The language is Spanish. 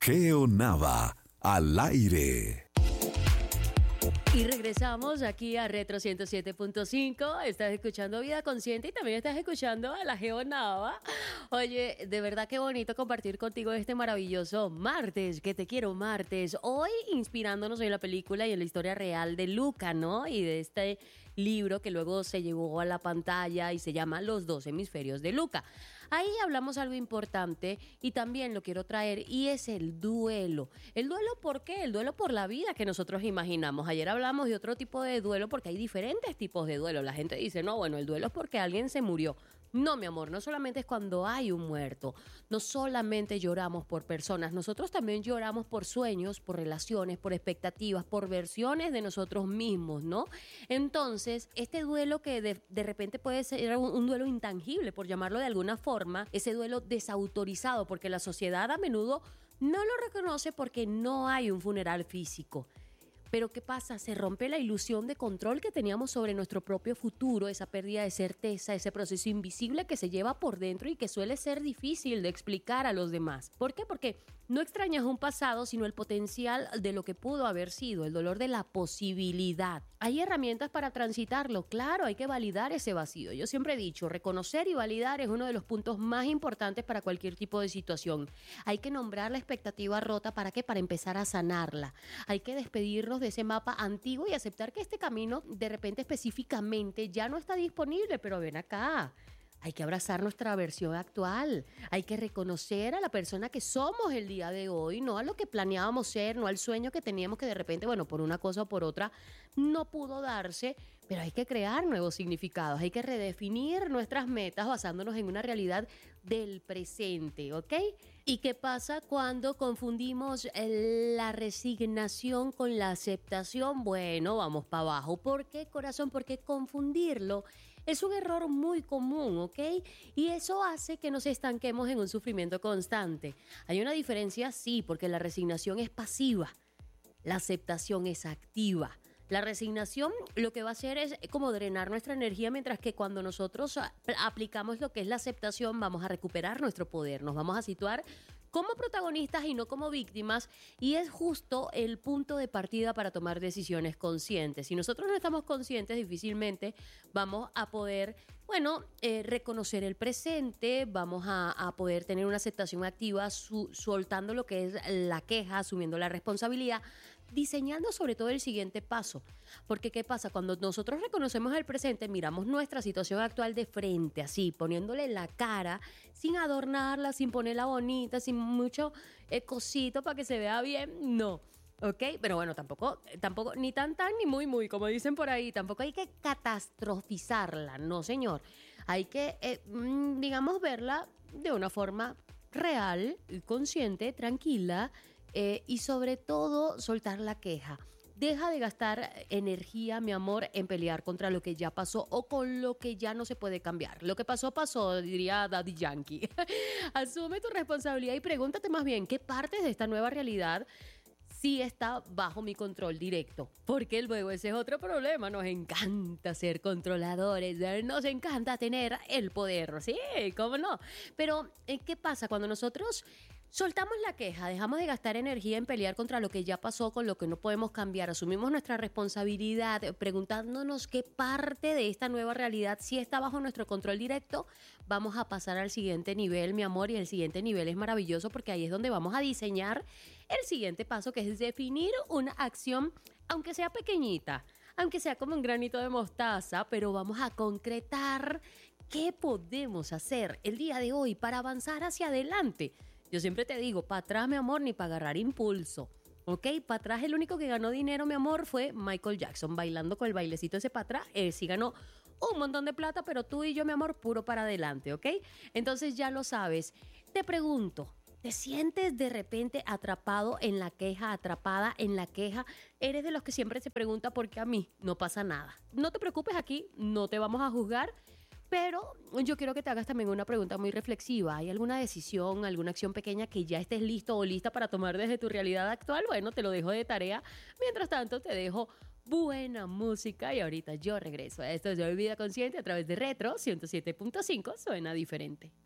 Geo Nava, al aire. Y regresamos aquí a Retro 107.5. Estás escuchando Vida Consciente y también estás escuchando a la Geo Nava. Oye, de verdad qué bonito compartir contigo este maravilloso martes, que te quiero martes. Hoy inspirándonos en la película y en la historia real de Luca, ¿no? Y de este libro que luego se llevó a la pantalla y se llama Los dos hemisferios de Luca. Ahí hablamos algo importante y también lo quiero traer y es el duelo. ¿El duelo por qué? El duelo por la vida que nosotros imaginamos. Ayer hablamos de otro tipo de duelo porque hay diferentes tipos de duelo. La gente dice, no, bueno, el duelo es porque alguien se murió. No, mi amor, no solamente es cuando hay un muerto, no solamente lloramos por personas, nosotros también lloramos por sueños, por relaciones, por expectativas, por versiones de nosotros mismos, ¿no? Entonces, este duelo que de repente puede ser un duelo intangible, por llamarlo de alguna forma, ese duelo desautorizado, porque la sociedad a menudo no lo reconoce porque no hay un funeral físico. Pero ¿qué pasa? Se rompe la ilusión de control que teníamos sobre nuestro propio futuro, esa pérdida de certeza, ese proceso invisible que se lleva por dentro y que suele ser difícil de explicar a los demás. ¿Por qué? Porque no extrañas un pasado, sino el potencial de lo que pudo haber sido, el dolor de la posibilidad. Hay herramientas para transitarlo, claro, hay que validar ese vacío. Yo siempre he dicho, reconocer y validar es uno de los puntos más importantes para cualquier tipo de situación. Hay que nombrar la expectativa rota, ¿para qué? Para empezar a sanarla. Hay que despedirnos de ese mapa antiguo y aceptar que este camino de repente específicamente ya no está disponible, pero ven acá. Hay que abrazar nuestra versión actual. Hay que reconocer a la persona que somos el día de hoy, no a lo que planeábamos ser, no al sueño que teníamos que de repente, bueno, por una cosa o por otra, no pudo darse, pero hay que crear nuevos significados. Hay que redefinir nuestras metas basándonos en una realidad del presente, ¿ok? ¿Y qué pasa cuando confundimos la resignación con la aceptación? Bueno, vamos para abajo. ¿Por qué, corazón? Porque confundirlo es un error muy común, ¿ok? Y eso hace que nos estanquemos en un sufrimiento constante. Hay una diferencia, sí, porque la resignación es pasiva, la aceptación es activa. La resignación lo que va a hacer es como drenar nuestra energía, mientras que cuando nosotros aplicamos lo que es la aceptación, vamos a recuperar nuestro poder, nos vamos a situar como protagonistas y no como víctimas, y es justo el punto de partida para tomar decisiones conscientes. Si nosotros no estamos conscientes, difícilmente vamos a poder, reconocer el presente, vamos a poder tener una aceptación activa, soltando lo que es la queja, asumiendo la responsabilidad, diseñando sobre todo el siguiente paso. Porque ¿qué pasa? Cuando nosotros reconocemos el presente, miramos nuestra situación actual de frente, así, poniéndole la cara, sin adornarla, sin ponerla bonita, sin mucho cosito para que se vea bien, no. ¿Ok? Pero bueno, tampoco, ni tan, ni muy, como dicen por ahí, tampoco hay que catastrofizarla, no señor. Hay que, verla de una forma real, consciente, tranquila, y sobre todo soltar la queja. Deja de gastar energía, mi amor, en pelear contra lo que ya pasó o con lo que ya no se puede cambiar. Lo que pasó, pasó, diría Daddy Yankee. Asume tu responsabilidad y pregúntate más bien qué partes de esta nueva realidad sí está bajo mi control directo. Porque luego ese es otro problema. Nos encanta ser controladores, nos encanta tener el poder. Sí, ¿cómo no? Pero, ¿qué pasa cuando nosotros soltamos la queja, dejamos de gastar energía en pelear contra lo que ya pasó, con lo que no podemos cambiar, asumimos nuestra responsabilidad, preguntándonos qué parte de esta nueva realidad sí está bajo nuestro control directo? Vamos a pasar al siguiente nivel, mi amor, y el siguiente nivel es maravilloso porque ahí es donde vamos a diseñar el siguiente paso, que es definir una acción, aunque sea pequeñita, aunque sea como un granito de mostaza, pero vamos a concretar qué podemos hacer el día de hoy para avanzar hacia adelante. Yo siempre te digo, para atrás, mi amor, ni para agarrar impulso. ¿Ok? Para atrás el único que ganó dinero, mi amor, fue Michael Jackson, bailando con el bailecito ese para atrás. Él sí ganó un montón de plata, pero tú y yo, mi amor, puro para adelante, ¿ok? Entonces ya lo sabes. Te pregunto, ¿te sientes de repente atrapado en la queja, atrapada en la queja? ¿Eres de los que siempre se pregunta por qué a mí? No pasa nada. No te preocupes, aquí no te vamos a juzgar. Pero yo quiero que te hagas también una pregunta muy reflexiva. ¿Hay alguna decisión, alguna acción pequeña que ya estés listo o lista para tomar desde tu realidad actual? Bueno, te lo dejo de tarea. Mientras tanto, te dejo buena música y ahorita yo regreso. Esto es Vida Consciente a través de Retro 107.5. Suena diferente.